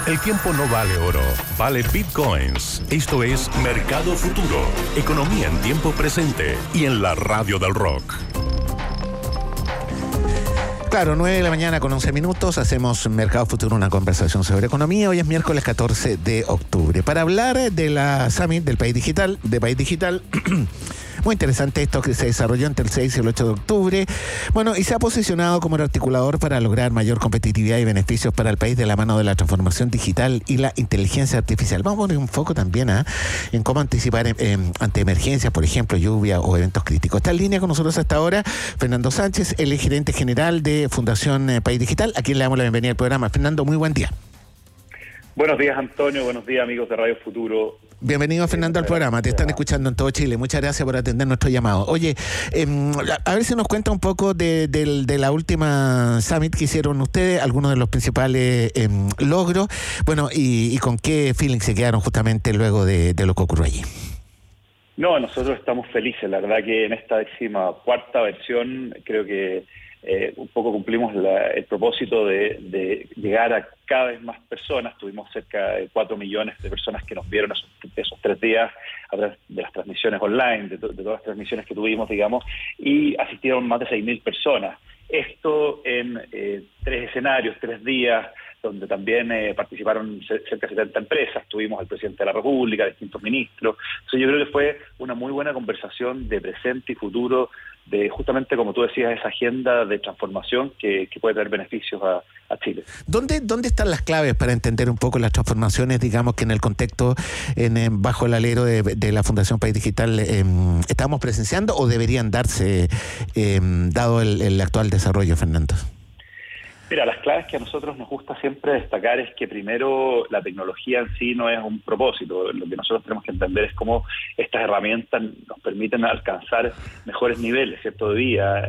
El tiempo no vale oro, vale bitcoins. Esto es Mercado Futuro, economía en tiempo presente y en la radio del rock. Claro, 9 de la mañana con 11 minutos, hacemos Mercado Futuro, una conversación sobre economía. Hoy es miércoles 14 de octubre. Para hablar de la Summit del País Digital, muy interesante esto que se desarrolló entre el 6 y el 8 de octubre. Bueno, y se ha posicionado como el articulador para lograr mayor competitividad y beneficios para el país de la mano de la transformación digital y la inteligencia artificial. Vamos a poner un foco también en cómo anticipar ante emergencias, por ejemplo, lluvia o eventos críticos. Está en línea con nosotros hasta ahora Fernando Sánchez, el gerente general de Fundación País Digital, a quien le damos la bienvenida al programa. Fernando, muy buen día. Buenos días, Antonio. Buenos días, amigos de Radio Futuro. Bienvenido, Fernando, al programa. Te están escuchando en todo Chile. Muchas gracias por atender nuestro llamado. Oye, a ver si nos cuenta un poco de la última Summit que hicieron ustedes, algunos de los principales logros, bueno, y con qué feeling se quedaron justamente luego de lo que ocurrió allí. No, nosotros estamos felices. La verdad que en esta 14ª versión creo que un poco cumplimos el propósito de llegar a cada vez más personas. Tuvimos cerca de 4 millones de personas que nos vieron esos 3 días a través de las transmisiones online, de todas las transmisiones que tuvimos, digamos, y asistieron más de 6.000 personas. Esto en 3 escenarios, 3 días, donde también participaron cerca de 70 empresas. Tuvimos al presidente de la República, distintos ministros. Entonces yo creo que fue una muy buena conversación de presente y futuro, de justamente, como tú decías, esa agenda de transformación que puede traer beneficios a Chile. ¿Dónde están las claves para entender un poco las transformaciones, digamos, que en el contexto, bajo el alero de la Fundación País Digital, estamos presenciando o deberían darse, dado el actual desarrollo, Fernando? Mira, las claves que a nosotros nos gusta siempre destacar es que primero la tecnología en sí no es un propósito. Lo que nosotros tenemos que entender es cómo estas herramientas nos permiten alcanzar mejores niveles, ¿cierto? De vida,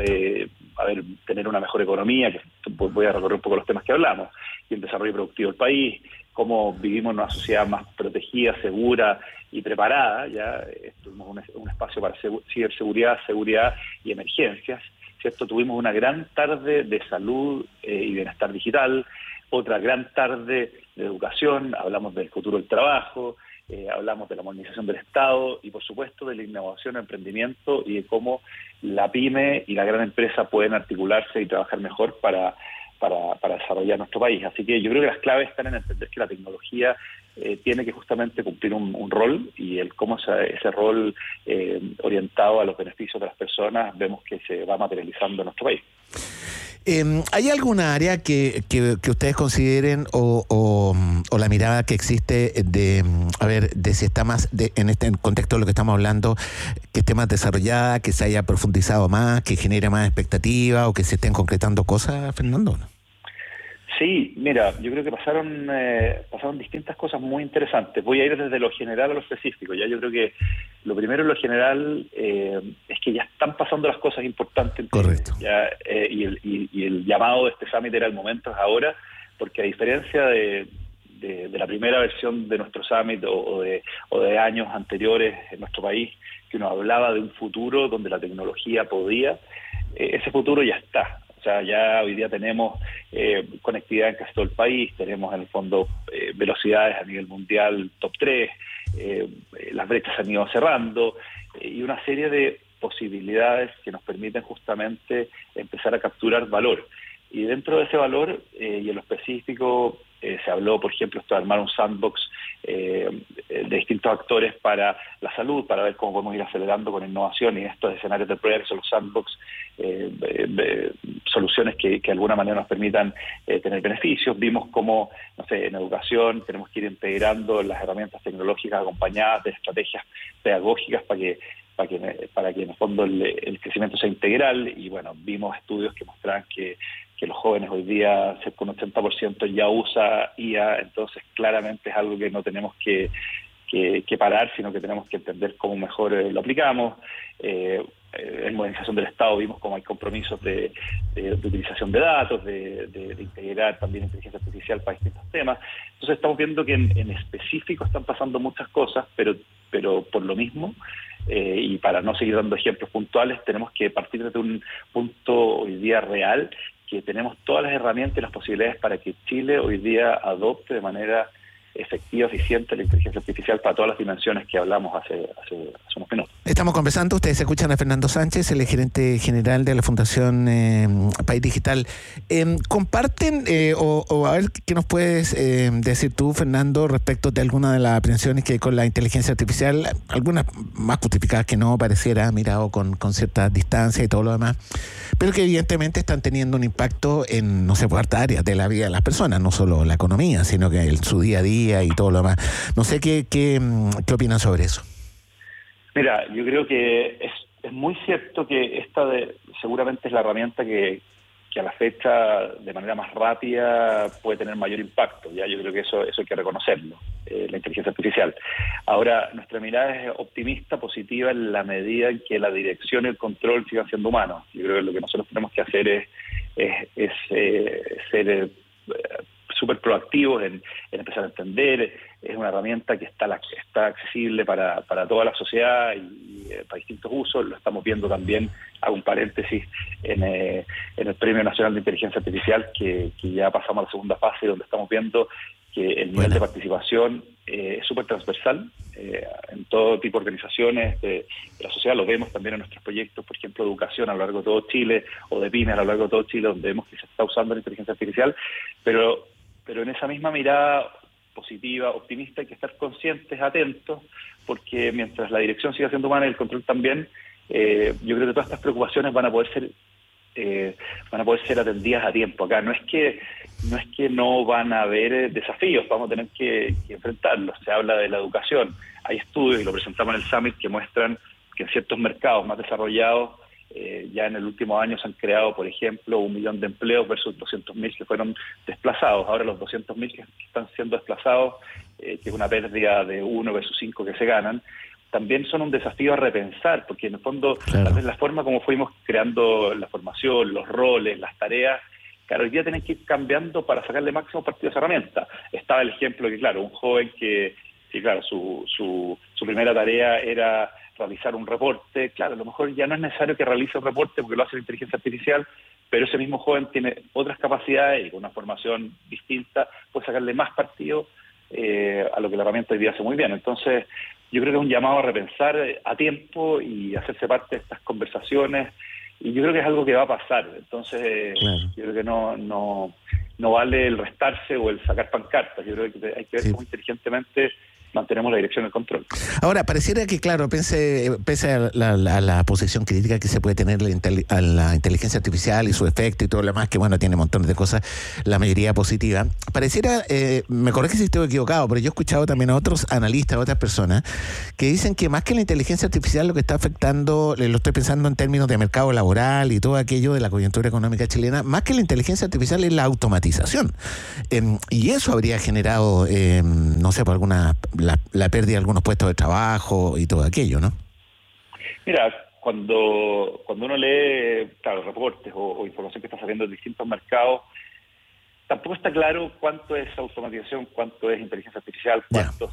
tener una mejor economía, que voy a recorrer un poco los temas que hablamos, y el desarrollo productivo del país, cómo vivimos en una sociedad más protegida, segura y preparada. Ya tuvimos un espacio para ciberseguridad, seguridad y emergencias, ¿cierto? Tuvimos una gran tarde de salud y bienestar digital, otra gran tarde de educación, hablamos del futuro del trabajo, hablamos de la modernización del Estado y, por supuesto, de la innovación, emprendimiento y de cómo la pyme y la gran empresa pueden articularse y trabajar mejor para desarrollar nuestro país. Así que yo creo que las claves están en entender que la tecnología tiene que justamente cumplir un rol, y el cómo ese rol orientado a los beneficios de las personas vemos que se va materializando en nuestro país. ¿Hay alguna área que ustedes consideren o la mirada que existe de si está más en este contexto de lo que estamos hablando, que esté más desarrollada, que se haya profundizado más, que genere más expectativa o que se estén concretando cosas, Fernando? Sí, mira, yo creo que pasaron distintas cosas muy interesantes. Voy a ir desde lo general a lo específico. Ya yo creo que lo primero en lo general es que ya están pasando las cosas importantes. Correcto. Ya, y el llamado de este summit era el momento, es ahora, porque a diferencia de la primera versión de nuestro summit o de años anteriores en nuestro país, que uno hablaba de un futuro donde la tecnología podía, ese futuro ya está. O sea, ya hoy día tenemos conectividad en casi todo el país, tenemos en el fondo velocidades a nivel mundial top 3, las brechas se han ido cerrando y una serie de posibilidades que nos permiten justamente empezar a capturar valor. Y dentro de ese valor, y en lo específico, se habló, por ejemplo, esto de armar un sandbox de distintos actores para la salud, para ver cómo podemos ir acelerando con innovación y estos escenarios de progreso, los sandbox, soluciones que de alguna manera nos permitan tener beneficios. Vimos cómo, no sé, en educación tenemos que ir integrando las herramientas tecnológicas acompañadas de estrategias pedagógicas para que en el fondo el crecimiento sea integral. Y bueno, vimos estudios que mostraban que los jóvenes hoy día, cerca de un 80% ya usa IA, entonces claramente es algo que no tenemos que parar, sino que tenemos que entender cómo mejor lo aplicamos. En modernización del Estado vimos cómo hay compromisos de utilización de datos, de integrar también inteligencia artificial para distintos temas. Entonces estamos viendo que en específico están pasando muchas cosas, pero por lo mismo, y para no seguir dando ejemplos puntuales, tenemos que partir desde un punto hoy día real, que tenemos todas las herramientas y las posibilidades para que Chile hoy día adopte de manera efectiva, eficiente la inteligencia artificial para todas las dimensiones que hablamos hace unos minutos. Estamos conversando, ustedes escuchan a Fernando Sánchez, el gerente general de la Fundación País Digital. ¿Comparten o a ver qué nos puedes decir tú, Fernando, respecto de alguna de las aprensiones que hay con la inteligencia artificial, algunas más justificadas que no, pareciera, mirado con cierta distancia y todo lo demás, pero que evidentemente están teniendo un impacto en, no sé, por hartas áreas de la vida de las personas, no solo la economía, sino que su día a día y todo lo demás. No sé qué opinan sobre eso. Mira, yo creo que es muy cierto que seguramente es la herramienta que a la fecha de manera más rápida puede tener mayor impacto. Ya yo creo que eso hay que reconocerlo, la inteligencia artificial. Ahora, nuestra mirada es optimista, positiva en la medida en que la dirección y el control sigan siendo humanos. Yo creo que lo que nosotros tenemos que hacer es ser súper proactivos en empezar a entender. Es una herramienta que está accesible para toda la sociedad y para distintos usos. Lo estamos viendo también, hago un paréntesis, en el Premio Nacional de Inteligencia Artificial, que ya pasamos a la segunda fase, donde estamos viendo que el nivel de participación es súper transversal en todo tipo de organizaciones de la sociedad. Lo vemos también en nuestros proyectos, por ejemplo, de educación a lo largo de todo Chile, o de pymes a lo largo de todo Chile, donde vemos que se está usando la inteligencia artificial, pero en esa misma mirada positiva, optimista, hay que estar conscientes, atentos, porque mientras la dirección siga siendo humana y el control también, yo creo que todas estas preocupaciones van a poder ser atendidas a tiempo. Acá no es que no van a haber desafíos, vamos a tener que enfrentarlos. Se habla de la educación, hay estudios, y lo presentamos en el Summit, que muestran que en ciertos mercados más desarrollados ya en el último año se han creado, por ejemplo, 1 millón de empleos versus 200.000 que fueron desplazados. Ahora los 200.000 que están siendo desplazados, que es una pérdida de 1 versus 5 que se ganan, también son un desafío a repensar, porque en el fondo, claro, tal vez la forma como fuimos creando la formación, los roles, las tareas, claro, hoy día tienen que ir cambiando para sacarle máximo partido a esa herramienta. Estaba el ejemplo que, claro, un joven que claro, su primera tarea era realizar un reporte. Claro, a lo mejor ya no es necesario que realice un reporte porque lo hace la inteligencia artificial, pero ese mismo joven tiene otras capacidades y con una formación distinta puede sacarle más partido a lo que la herramienta hoy día hace muy bien. Entonces, yo creo que es un llamado a repensar a tiempo y hacerse parte de estas conversaciones, y yo creo que es algo que va a pasar. Entonces, claro, yo creo que no vale el restarse o el sacar pancartas. Yo creo que hay que ver cómo inteligentemente mantenemos la dirección del control. Ahora, pareciera que, claro, pese a la posición crítica que se puede tener a la inteligencia artificial y su efecto y todo lo demás, que bueno, tiene montones de cosas, la mayoría positiva, pareciera, me corrige si estoy equivocado, pero yo he escuchado también a otros analistas, a otras personas, que dicen que más que la inteligencia artificial lo que está afectando, lo estoy pensando en términos de mercado laboral y todo aquello de la coyuntura económica chilena, más que la inteligencia artificial es la automatización. Y eso habría generado, no sé, por alguna... La pérdida de algunos puestos de trabajo y todo aquello, ¿no? Mira, cuando uno lee, claro, reportes o información que está saliendo de distintos mercados, tampoco está claro cuánto es automatización, cuánto es inteligencia artificial, cuánto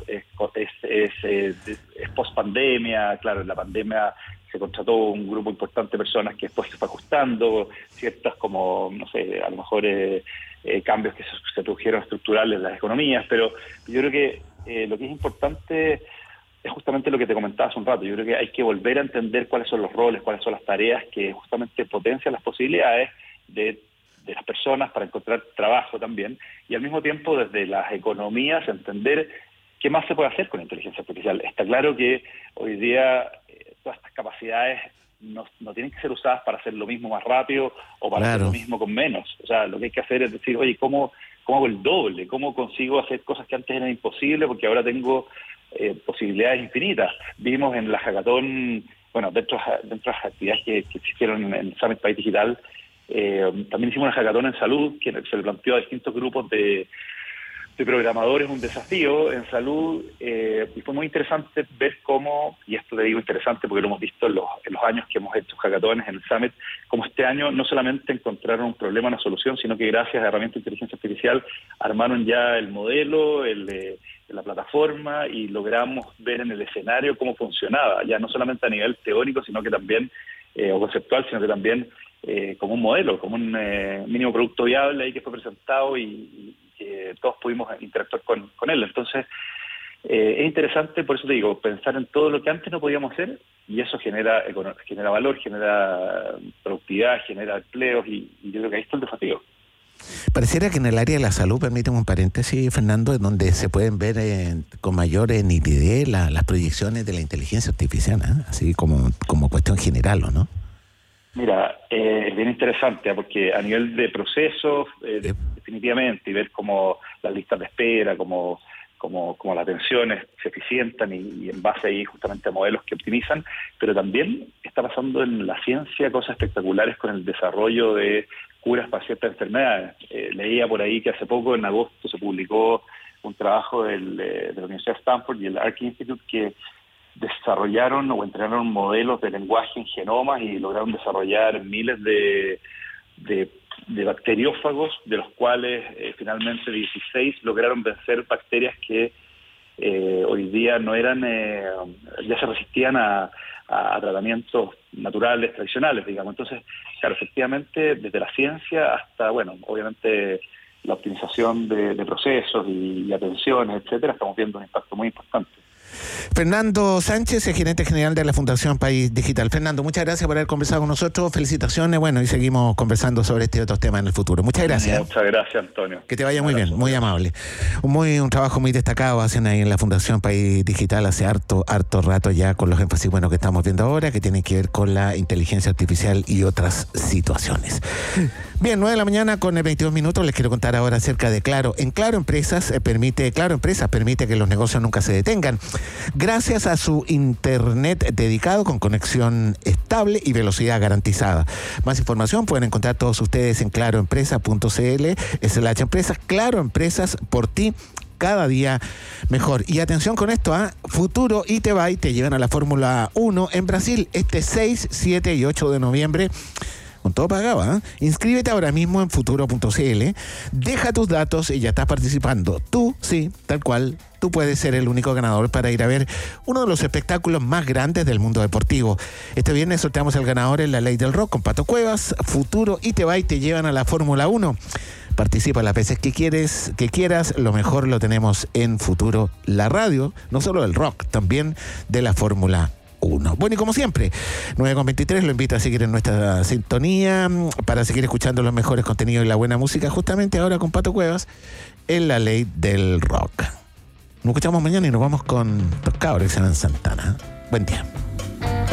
es post-pandemia. Claro, en la pandemia se contrató un grupo importante de personas que después se fue ajustando, ciertas como, no sé, a lo mejor cambios que se produjeron estructurales en las economías, pero yo creo que lo que es importante es justamente lo que te comentaba hace un rato. Yo creo que hay que volver a entender cuáles son los roles, cuáles son las tareas que justamente potencian las posibilidades de las personas para encontrar trabajo también, y al mismo tiempo desde las economías entender qué más se puede hacer con la inteligencia artificial. Está claro que hoy día todas estas capacidades no tienen que ser usadas para hacer lo mismo más rápido o para hacer lo mismo con menos. O sea, lo que hay que hacer es decir, oye, ¿cómo hago el doble? ¿Cómo consigo hacer cosas que antes eran imposibles porque ahora tengo posibilidades infinitas? Vimos en la hackathon, bueno, dentro de las actividades que existieron en el Summit País Digital, también hicimos una hackathon en salud que se le planteó a distintos grupos de programadores un desafío en salud, y fue muy interesante ver cómo, y esto le digo interesante porque lo hemos visto en los años que hemos hecho hackatones en el Summit, como este año no solamente encontraron un problema, una solución, sino que gracias a herramientas de inteligencia artificial armaron ya el modelo, la plataforma, y logramos ver en el escenario cómo funcionaba, ya no solamente a nivel teórico, sino que también, o conceptual, sino que también como un modelo, como un mínimo producto viable ahí que fue presentado y que todos pudimos interactuar con él. Entonces, es interesante, por eso te digo, pensar en todo lo que antes no podíamos hacer, y eso genera valor, genera productividad, genera empleos, y yo creo que ahí está el desafío. Pareciera que en el área de la salud, permíteme un paréntesis, Fernando, en donde se pueden ver con mayor nitidez las proyecciones de la inteligencia artificial, así como cuestión general, ¿o no? Mira, es bien interesante, porque a nivel de procesos, definitivamente, y ver cómo las listas de espera, cómo las atenciones se eficientan y en base ahí justamente a modelos que optimizan, pero también está pasando en la ciencia cosas espectaculares con el desarrollo de curas para ciertas enfermedades. Leía por ahí que hace poco, en agosto, se publicó un trabajo de la Universidad de Stanford y el Arc Institute que desarrollaron o entrenaron modelos de lenguaje en genomas y lograron desarrollar miles de bacteriófagos, de los cuales finalmente 16 lograron vencer bacterias que hoy día no eran, ya se resistían a tratamientos naturales, tradicionales, digamos. Entonces, claro, efectivamente, desde la ciencia hasta, bueno, obviamente la optimización de procesos y atenciones, etcétera, estamos viendo un impacto muy importante. Fernando Sánchez, el gerente general de la Fundación País Digital. Fernando, muchas gracias por haber conversado con nosotros. Felicitaciones, bueno, y seguimos conversando sobre este y otros temas en el futuro. Muchas gracias. Muchas gracias, Antonio. Que te vaya muy bien, muy amable. Un trabajo muy destacado hacen ahí en la Fundación País Digital hace harto rato ya, con los énfasis que estamos viendo ahora, que tienen que ver con la inteligencia artificial y otras situaciones. Bien, 9 de la mañana con 22 minutos. Les quiero contar ahora acerca de Claro. En Claro Empresas permite que los negocios nunca se detengan, gracias a su internet dedicado con conexión estable y velocidad garantizada. Más información pueden encontrar todos ustedes en claroempresa.cl/empresas. Claro Empresas, por ti cada día mejor. Y atención con esto, Futuro y Tebay te llevan a la Fórmula 1 en Brasil este 6, 7 y 8 de noviembre. Con todo pagado, Inscríbete ahora mismo en futuro.cl, deja tus datos y ya estás participando. Tú, sí, tal cual, tú puedes ser el único ganador para ir a ver uno de los espectáculos más grandes del mundo deportivo. Este viernes sorteamos al ganador en la Ley del Rock con Pato Cuevas. Futuro y Tebay te llevan a la Fórmula 1. Participa las veces que quieras, lo mejor lo tenemos en Futuro, la radio, no solo del rock, también de la Fórmula 1. Bueno, y como siempre, 9:23, lo invito a seguir en nuestra sintonía para seguir escuchando los mejores contenidos y la buena música, justamente ahora con Pato Cuevas en la Ley del Rock. Nos escuchamos mañana y nos vamos con los cabros que se llaman Santana. Buen día.